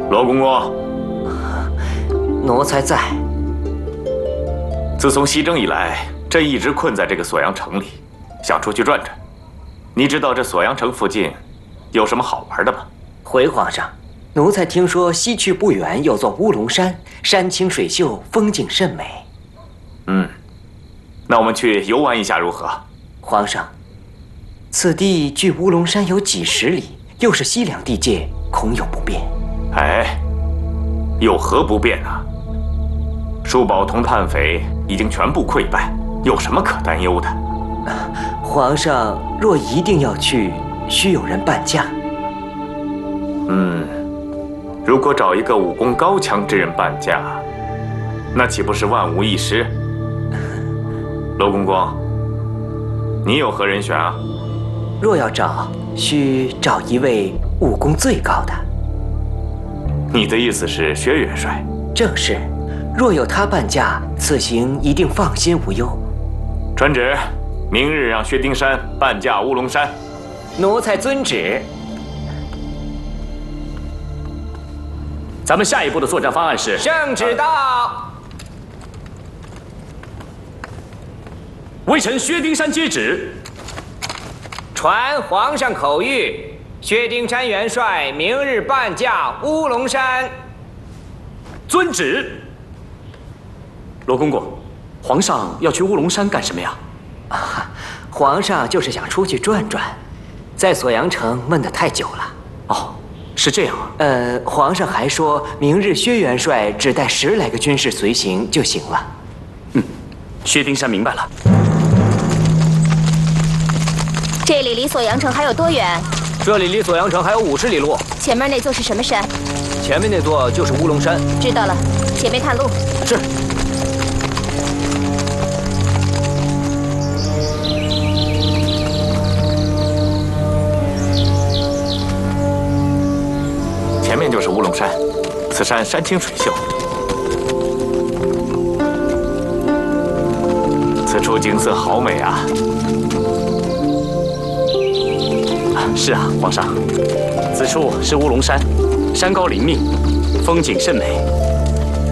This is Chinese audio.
罗公公， 奴才在。 自从西征以来，朕一直困在这个锁阳城里，想出去转转。你知道这锁阳城附近有什么好玩的吗？ 回皇上，奴才听说西去不远有座乌龙山，山清水秀，风景甚美。 那我们去游玩一下如何？ 皇上，此地距乌龙山有几十里，又是西两地界，恐有不便。 哎，有何不便啊？舒宝同叛匪已经全部溃败，有什么可担忧的？ 皇上若一定要去，需有人伴驾。 如果找一个武功高强之人伴驾，那岂不是万无一失？罗公公，你有何人选啊？ 若要找，需找一位武功最高的。 你的意思是薛元帅？ 正是，若有他伴驾，此行一定放心无忧。 传旨，明日让薛丁山伴驾乌龙山。 奴才遵旨。 咱们下一步的作战方案是： 圣旨到。 微臣薛丁山接旨。 传皇上口谕，薛丁山元帅明日伴驾乌龙山。 遵旨。罗公公，皇上要去乌龙山干什么呀？ 皇上就是想出去转转，在锁阳城闷得太久了。 哦，是这样啊。 皇上还说明日薛元帅只带10来个军士随行就行了。 薛丁山明白了。 这里离锁阳城还有多远？ 这里离锁阳城还有50里路。 前面那座是什么山？ 前面那座就是乌龙山。 知道了，前面探路。 是。 前面就是乌龙山，此山山清水秀，此处景色好美啊！ 是啊，皇上，此处是乌龙山，山高林密，风景甚美。